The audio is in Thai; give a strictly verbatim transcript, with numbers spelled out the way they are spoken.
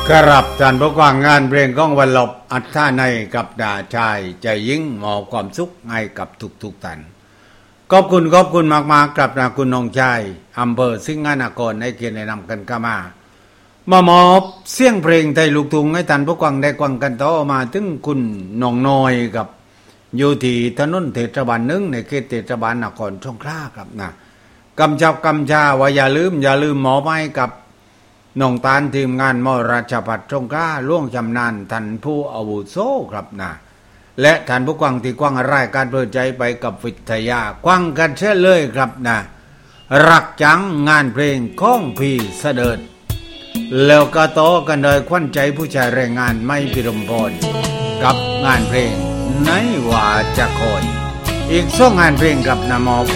กรับท่านผู้ฟังงานเพลงก้องวันลบอัฏฐาในกับดาชายใจยิ่งมอบความสุขให้กับทุกๆท่านขอบคุณขอบคุณมากๆกับนะคุณน้องชายอำเภอสิงหนครให้เกียรติแนะนำกันเข้ามามามอบเสียงเพลงไทยลูกทุ่งให้ท่านผู้ฟังได้ฟังกันต่อมาถึงคุณน้องน้อยกับอยู่ที่ถนนเทศบาลหนึ่งในเขตเทศบาลนครสงขลาครับนะกำชับกำชาว่าอย่าลืมอย่าลืมหมอไม้กับน้องตาลทีมงานมอราชภัฏสงขลาล่วงชำนาญท่านผู้อาวุโสครับนะและท่านผู้ฟังที่กว้างรายการเปิดใจไปกับวิทยากว้างกันเช่นเลยครับนะรักจังงานเพลงของพี่เสด็จแล้วก็ต่อกันโดยขวัญใจผู้ชายแรงงานไม่พิรมพรกับงานเพลงไหนว่าจะคอยอีกสองงานเพลงกับนำมอบ